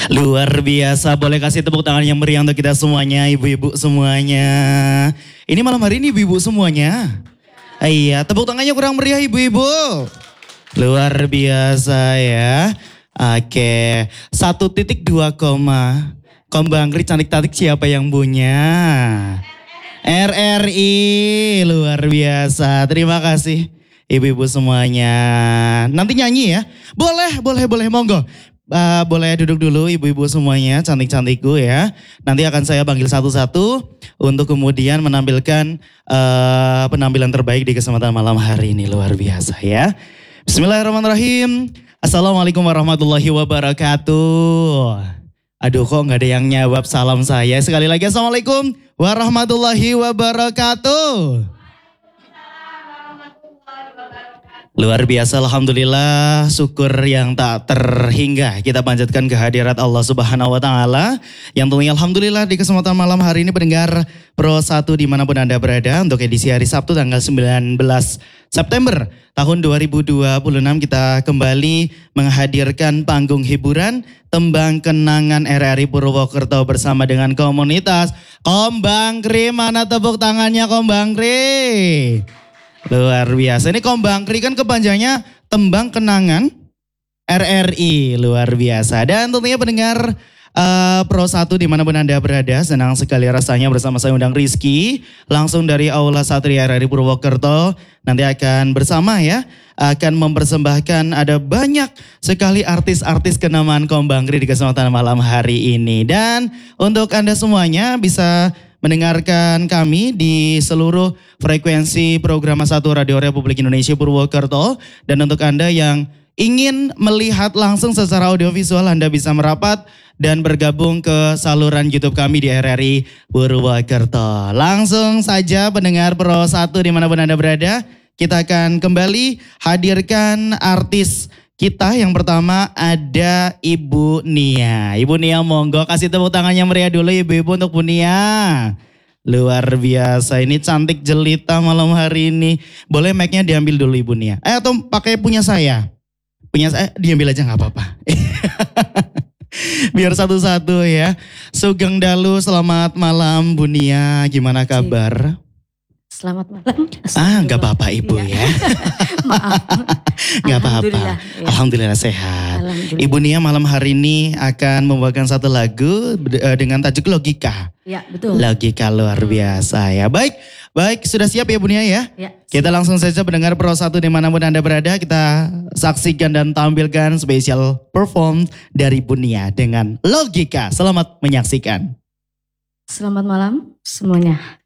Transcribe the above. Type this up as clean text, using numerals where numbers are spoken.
Luar biasa, boleh kasih tepuk tangan yang meriah untuk kita semuanya, ibu-ibu semuanya. Ini malam hari ini ibu-ibu semuanya. Iya, tepuk tangannya kurang meriah ibu-ibu. Luar biasa ya. Oke, 1,2 koma. Kombangri cantik-cantik siapa yang punya? RRI, luar biasa. Terima kasih ibu-ibu semuanya. Nanti nyanyi ya? Boleh, monggo. Boleh duduk dulu ibu-ibu semuanya, cantik-cantikku ya. Nanti akan saya panggil satu-satu untuk kemudian menampilkan penampilan terbaik di kesempatan malam hari ini. Luar biasa ya. Bismillahirrahmanirrahim. Assalamualaikum warahmatullahi wabarakatuh. Aduh kok gak ada yang nyawab salam saya. Sekali lagi Assalamualaikum warahmatullahi wabarakatuh. Luar biasa, alhamdulillah, syukur yang tak terhingga kita panjatkan kehadirat Allah Subhanahu wa taala. Yang tentunya alhamdulillah di kesempatan malam hari ini pendengar Pro 1 dimanapun Anda berada, untuk edisi hari Sabtu tanggal 19 September tahun 2026 kita kembali menghadirkan panggung hiburan Tembang Kenangan RRI Purwokerto bersama dengan komunitas Kombangri. Mana tepuk tangannya Kombangri? Luar biasa, ini Kombangri kan kepanjangnya Tembang Kenangan RRI, luar biasa. Dan tentunya pendengar Pro 1 dimanapun Anda berada, senang sekali rasanya bersama saya undang Rizky langsung dari Aula Satria RRI Purwokerto. Nanti akan bersama ya, akan mempersembahkan ada banyak sekali artis-artis kenamaan Kombangri di kesempatan malam hari ini. Dan untuk Anda semuanya bisa mendengarkan kami di seluruh frekuensi program 1 Radio Republik Indonesia Purwokerto. Dan untuk Anda yang ingin melihat langsung secara audiovisual, Anda bisa merapat dan bergabung ke saluran YouTube kami di RRI Purwokerto. Langsung saja pendengar Pro 1 dimanapun Anda berada, kita akan kembali hadirkan artis kita. Yang pertama ada Ibu Nia. Ibu Nia monggo kasih tepuk tangannya meriah dulu ibu-ibu untuk Bu Nia. Luar biasa, ini cantik jelita malam hari ini. Boleh mic-nya diambil dulu Ibu Nia. Atau pakai punya saya. Punya saya diambil aja gak apa-apa. Biar satu-satu ya. Sugeng Dalu, selamat malam Bu Nia, gimana kabar? Selamat malam. Gak apa-apa Ibu ya. Maaf. Gak apa-apa. Alhamdulillah sehat. Alhamdulillah. Ibu Nia malam hari ini akan membawakan satu lagu dengan tajuk Logika. Ya betul. Logika luar biasa ya. Baik sudah siap ya Bu Nia ya? Ya. Kita langsung saja pendengar Pro 1 dimanapun Anda berada. Kita saksikan dan tampilkan spesial perform dari Bu Nia dengan Logika. Selamat menyaksikan. Selamat malam semuanya.